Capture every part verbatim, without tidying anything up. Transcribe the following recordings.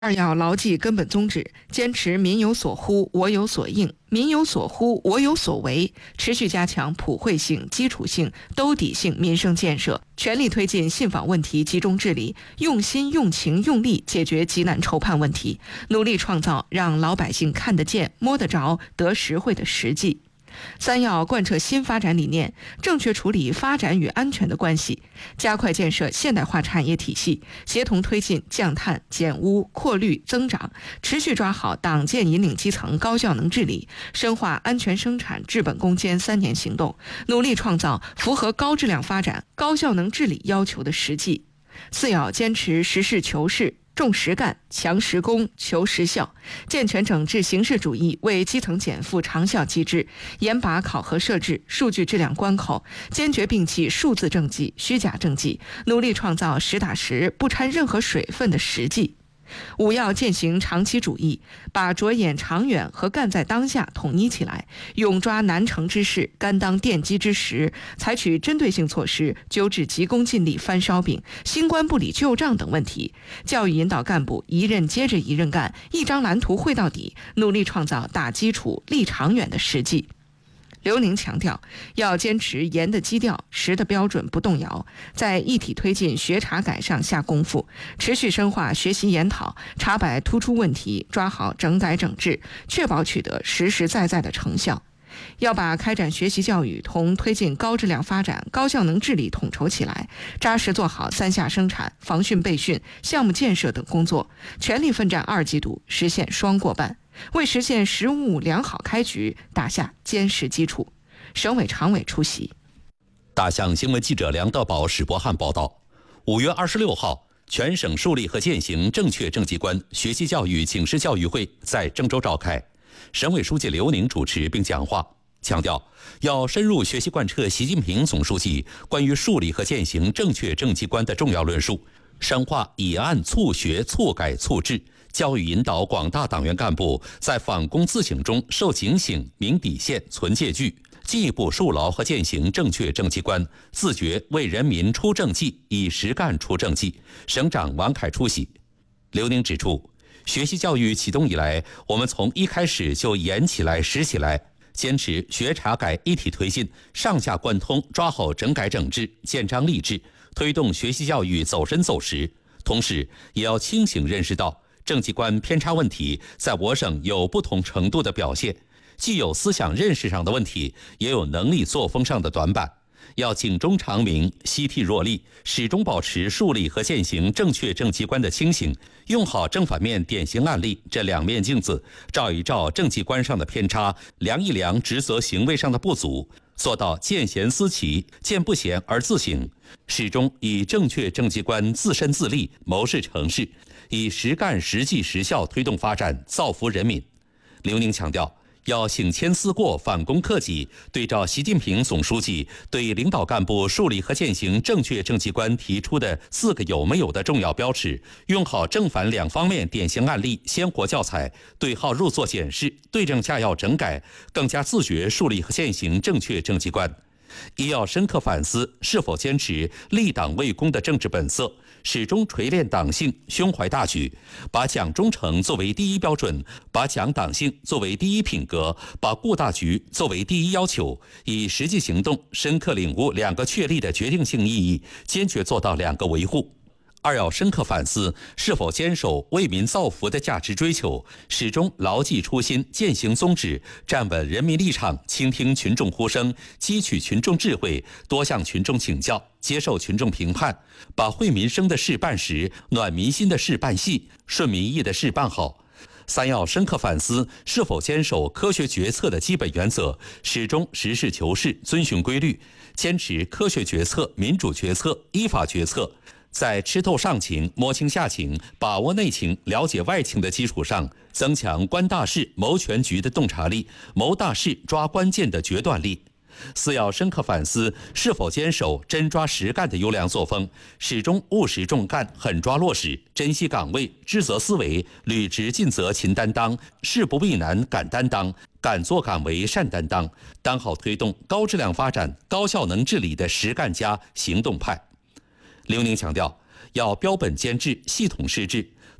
二要牢记根本宗旨，坚持民有所呼，我有所应，民有所呼，我有所为，持续加强普惠性、基础性、兜底性民生建设，全力推进信访问题集中治理，用心、用情、用力解决急难愁盼问题，努力创造让老百姓看得见、摸得着、得实惠的实际。三要贯彻新发展理念，正确处理发展与安全的关系，加快建设现代化产业体系，协同推进降碳、减污、扩绿、增长，持续抓好党建引领基层高效能治理，深化安全生产治本攻坚三年行动，努力创造符合高质量发展、高效能治理要求的实际。四要坚持实事求是，重实干，强实工，求实效，健全整治形式主义为基层减负长效机制，严把考核设置、数据质量关口，坚决摒弃数字政绩、虚假政绩，努力创造实打实、不掺任何水分的实际。五要践行长期主义，把着眼长远和干在当下统一起来，勇抓难成之事，甘当奠基之时，采取针对性措施，纠治急功近利、翻烧饼、新官不理旧账等问题，教育引导干部一任接着一任干，一张蓝图绘到底，努力创造打基础、立长远的实际。刘宁强调，要坚持严的基调、实的标准不动摇，在一体推进学查改上下功夫，持续深化学习研讨，查摆突出问题，抓好整改整治，确保取得实实在在的成效。要把开展学习教育同推进高质量发展、高效能治理统筹起来，扎实做好三下生产、防汛备汛、项目建设等工作，全力奋战二季度，实现双过半，为实现“十五五”良好开局打下坚实基础。省委常委出席。 大象新闻记者梁道宝、史博汉报道，五月二十六号，全省树立和践行正确政绩观学习教育请示教育会在郑州召开。省委书记刘宁主持并讲话，强调要深入学习贯彻习近平总书记关于树立和践行正确政绩观的重要论述，深化以案促学、促改、促治，教育引导广大党员干部在反躬自省中受警醒、明底线、存戒惧，进一步树牢和践行正确政绩观，自觉为人民出政绩，以实干出政绩。省长王凯出席。刘宁指出，学习教育启动以来，我们从一开始就严起来、实起来，坚持学查改一体推进，上下贯通，抓好整改整治、建章立制，推动学习教育走深走实。同时，也要清醒认识到，政绩观偏差问题在我省有不同程度的表现，既有思想认识上的问题，也有能力作风上的短板。要警钟长鸣，悉替若厉，始终保持树立和践行正确政绩观的清醒，用好正反面典型案例这两面镜子，照一照政绩观上的偏差，量一量职责行为上的不足，做到见贤思齐，见不贤而自省，始终以正确政绩观自身自立，谋事成事，以实干实际实效推动发展，造福人民。刘宁强调，要省谦思过，反躬克己，对照习近平总书记对领导干部树立和践行正确政绩观提出的四个有没有的重要标尺，用好正反两方面典型案例、鲜活教材，对号入座检视，对症下药整改，更加自觉树立和践行正确政绩观。一要深刻反思是否坚持立党为公的政治本色，始终锤炼党性，胸怀大局，把讲忠诚作为第一标准，把讲党性作为第一品格，把顾大局作为第一要求，以实际行动深刻领悟两个确立的决定性意义，坚决做到两个维护。二要深刻反思是否坚守为民造福的价值追求，始终牢记初心，践行宗旨，站稳人民立场，倾听群众呼声，汲取群众智慧，多向群众请教，接受群众评判，把惠民生的事办实，暖民心的事办细，顺民意的事办好。三要深刻反思是否坚守科学决策的基本原则，始终实事求是，遵循规律，坚持科学决策、民主决策、依法决策，在吃透上情、摸清下情、把握内情、了解外情的基础上，增强观大势、谋全局的洞察力，谋大势、抓关键的决断力。四要深刻反思是否坚守真抓实干的优良作风，始终务实重干、狠抓落实，珍惜岗位、职责思维，履职尽责勤担当，事不避难敢担当，敢作敢为善担当，当好推动高质量发展、高效能治理的实干家、行动派。刘宁强调，要标本兼治、系统施治，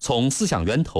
从思想源头